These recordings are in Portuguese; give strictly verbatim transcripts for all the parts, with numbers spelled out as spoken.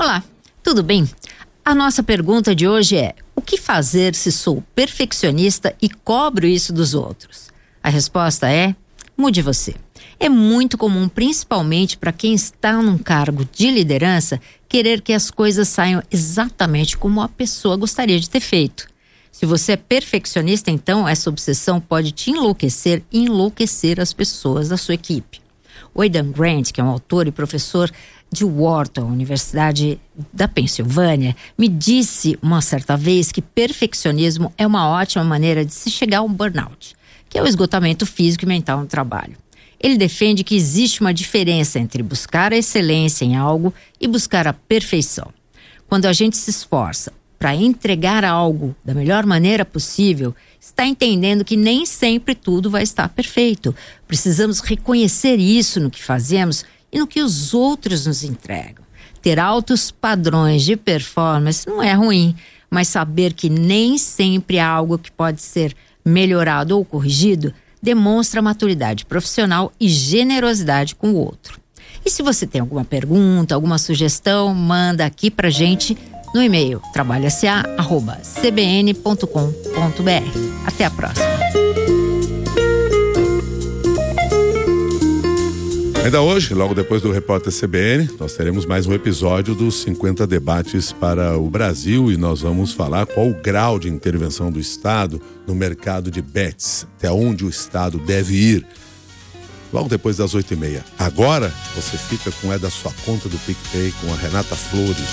Olá, tudo bem? A nossa pergunta de hoje é: o que fazer se sou perfeccionista e cobro isso dos outros? A resposta é: mude você. É muito comum, principalmente para quem está num cargo de liderança, querer que as coisas saiam exatamente como a pessoa gostaria de ter feito. Se você é perfeccionista, então essa obsessão pode te enlouquecer e enlouquecer as pessoas da sua equipe. O Aidan Grant, que é um autor e professor de Wharton, Universidade da Pensilvânia, me disse uma certa vez que perfeccionismo é uma ótima maneira de se chegar ao burnout, que é o esgotamento físico e mental no trabalho. Ele defende que existe uma diferença entre buscar a excelência em algo e buscar a perfeição. Quando a gente se esforça para entregar algo da melhor maneira possível, está entendendo que nem sempre tudo vai estar perfeito. Precisamos reconhecer isso no que fazemos e no que os outros nos entregam. Ter altos padrões de performance não é ruim, mas saber que nem sempre há algo que pode ser melhorado ou corrigido demonstra maturidade profissional e generosidade com o outro. E se você tem alguma pergunta, alguma sugestão, manda aqui pra gente no e-mail trabalho s a arroba c b n ponto com ponto b r. Até a próxima. Ainda hoje, logo depois do Repórter C B N, nós teremos mais um episódio dos cinquenta debates para o Brasil e nós vamos falar qual o grau de intervenção do Estado no mercado de bets, até onde o Estado deve ir. Logo depois das oito e meia. Agora, você fica com É da Sua Conta do PicPay com a Renata Flores.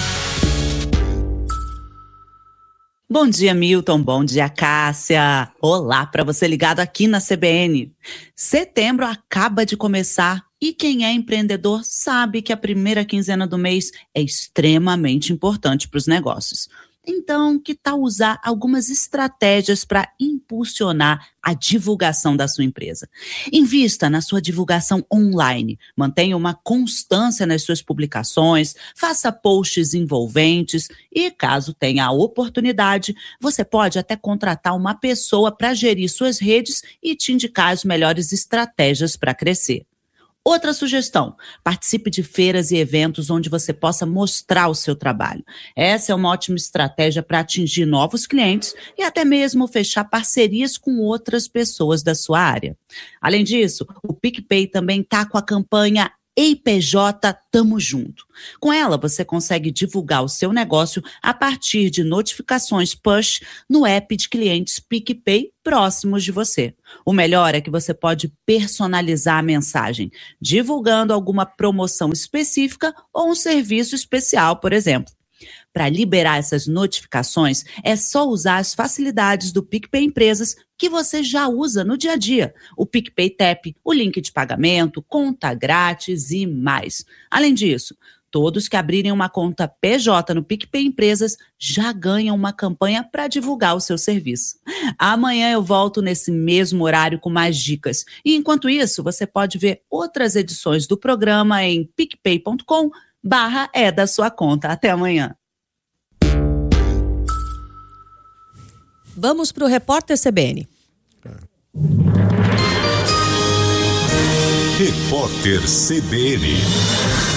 Bom dia, Milton. Bom dia, Cássia. Olá para você ligado aqui na C B N. Setembro acaba de começar e quem é empreendedor sabe que a primeira quinzena do mês é extremamente importante para os negócios. Então, que tal usar algumas estratégias para impulsionar a divulgação da sua empresa? Invista na sua divulgação online, mantenha uma constância nas suas publicações, faça posts envolventes e, caso tenha a oportunidade, você pode até contratar uma pessoa para gerir suas redes e te indicar as melhores estratégias para crescer. Outra sugestão, participe de feiras e eventos onde você possa mostrar o seu trabalho. Essa é uma ótima estratégia para atingir novos clientes e até mesmo fechar parcerias com outras pessoas da sua área. Além disso, o PicPay também está com a campanha Ei P J, Tamo Junto. Com ela, você consegue divulgar o seu negócio a partir de notificações push no app de clientes PicPay próximos de você. O melhor é que você pode personalizar a mensagem, divulgando alguma promoção específica ou um serviço especial, por exemplo. Para liberar essas notificações, é só usar as facilidades do PicPay Empresas que você já usa no dia a dia. O PicPay Tap, o link de pagamento, conta grátis e mais. Além disso, todos que abrirem uma conta P J no PicPay Empresas já ganham uma campanha para divulgar o seu serviço. Amanhã eu volto nesse mesmo horário com mais dicas. E enquanto isso, você pode ver outras edições do programa em picpay ponto com barra é da sua conta. Até amanhã. Vamos para o Repórter C B N. Repórter C B N.